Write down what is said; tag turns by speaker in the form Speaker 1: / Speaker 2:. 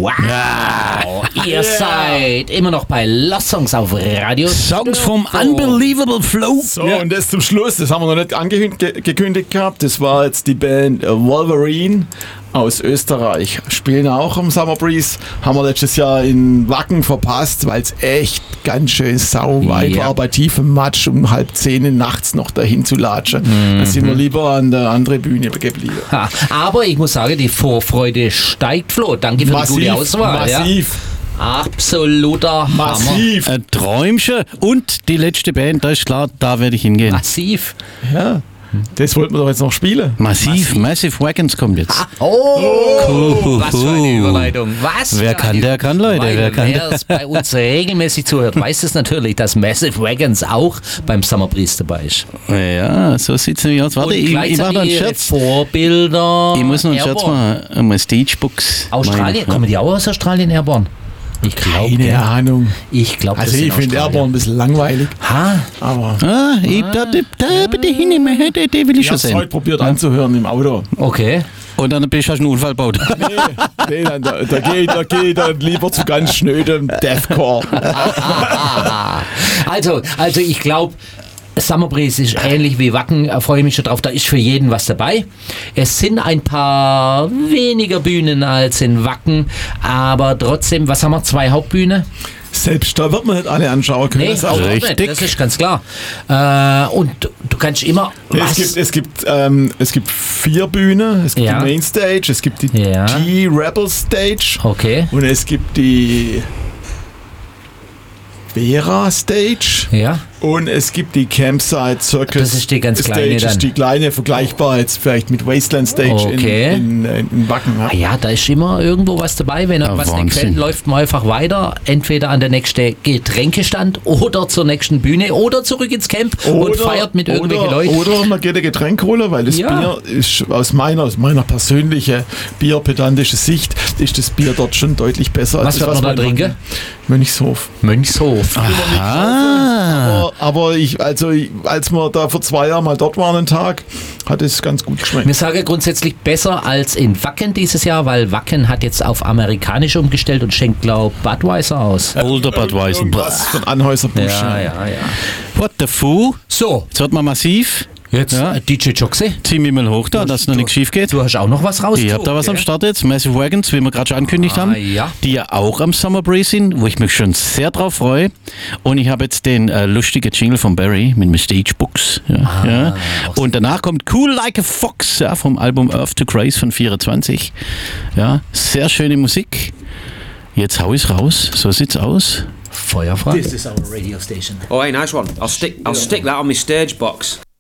Speaker 1: Wow! Ihr seid immer noch bei Lost Songs auf Radio
Speaker 2: Songs vom Unbelievable Flow.
Speaker 3: So, und das zum Schluss, das haben wir noch nicht angekündigt gehabt, das war jetzt die Band Wolverine aus Österreich. Spielen auch am Summer Breeze, haben wir letztes Jahr in Wacken verpasst, weil es echt ganz schön sauweit war, bei tiefem Matsch, um 9:30 nachts noch dahin zu latschen. Da sind wir lieber an der anderen Bühne geblieben.
Speaker 1: Ha, aber ich muss sagen, die Vorfreude steigt, Flo. Danke für die gute Auswahl.
Speaker 3: Massiv.
Speaker 1: Ja. Absoluter
Speaker 3: Massiv.
Speaker 2: Ein Träumchen. Und die letzte Band, da ist klar, da werde ich hingehen.
Speaker 1: Massiv.
Speaker 3: Ja. Das wollten wir doch jetzt noch spielen.
Speaker 2: Massive Wagons kommt jetzt.
Speaker 1: Was für eine Überleitung. Was?
Speaker 2: Wer kann, der kann, Leute.
Speaker 1: Wer bei uns regelmäßig zuhört, weiß es natürlich, dass Massive Wagons auch beim Summer Breeze dabei ist.
Speaker 2: Ja, so sieht es nämlich aus. Warte, ich mache noch einen Scherz.
Speaker 1: Vorbilder.
Speaker 2: Ich muss noch einen Scherz machen. Mal Stagebooks.
Speaker 1: Australien, kommen die auch aus Australien, Airborne? Ich glaube.
Speaker 3: Keine Ahnung.
Speaker 1: Ich glaube,
Speaker 3: also ich finde Airborne ein bisschen langweilig. Aber
Speaker 2: da bitte hin, der will ich schon
Speaker 3: hab's
Speaker 2: sehen.
Speaker 3: heute probiert anzuhören im Auto.
Speaker 1: Okay.
Speaker 2: Und dann bist du einen Unfall gebaut.
Speaker 3: Nee, da geht dann lieber zu ganz schnödem Deathcore.
Speaker 1: Also ich glaube, Summer Breeze ist ähnlich wie Wacken, freue ich mich schon drauf, da ist für jeden was dabei. Es sind ein paar weniger Bühnen als in Wacken, aber trotzdem, was haben wir, 2 Hauptbühnen?
Speaker 3: Selbst da wird man nicht alle anschauen können.
Speaker 1: Nee, auch nicht, das ist ganz klar. Und du kannst immer...
Speaker 3: Es gibt 4 Bühnen. Es gibt die Main Stage, es gibt die G-Rebel Stage.
Speaker 1: Okay.
Speaker 3: Und es gibt die Vera Stage.
Speaker 1: Ja.
Speaker 3: Und es gibt die Campsite Circus.
Speaker 1: Das ist die ganz kleine
Speaker 3: Stage,
Speaker 1: dann.
Speaker 3: ist die kleine, vergleichbar jetzt vielleicht mit Wasteland Stage in Wacken. Ja.
Speaker 1: Ja, da ist immer irgendwo was dabei. Wenn was nicht gefällt, läuft man einfach weiter. Entweder an der nächsten Getränkestand oder zur nächsten Bühne oder zurück ins Camp und feiert mit irgendwelchen Leuten.
Speaker 3: Oder man geht ein Getränk holen, weil das Bier ist aus meiner persönlichen bierpedantischen Sicht, ist das Bier dort schon deutlich besser als
Speaker 1: was wird man da trinken?
Speaker 3: Mönchshof. Aber als wir da vor 2 Jahren mal dort waren, einen Tag, hat es ganz gut geschmeckt.
Speaker 1: Wir sagen grundsätzlich besser als in Wacken dieses Jahr, weil Wacken hat jetzt auf amerikanisch umgestellt und schenkt, glaube ich, Budweiser aus.
Speaker 2: Older Budweiser.
Speaker 3: Was von Anheuser-Busch.
Speaker 1: Ja.
Speaker 2: What the foo?
Speaker 1: So.
Speaker 2: Jetzt wird man massiv.
Speaker 1: Jetzt DJ Joxe.
Speaker 2: Zieh mich mal hoch da, dass noch nichts schief geht.
Speaker 1: Du hast auch noch was raus.
Speaker 2: Ich hab da was am Start jetzt. Massive Wagons, wie wir gerade schon angekündigt haben.
Speaker 1: Ja.
Speaker 2: Die ja auch am Summer Breeze sind, wo ich mich schon sehr drauf freue. Und ich habe jetzt den lustigen Jingle von Barry mit dem Stage Books. Ja. Und danach kommt Cool Like a Fox vom Album Earth to Grace von 24. Ja, sehr schöne Musik. Jetzt hau ich's raus. So sieht's aus.
Speaker 1: Feuerfrei.
Speaker 4: This is our radio station. Oh, hey, nice one. I'll stick that on my stage box.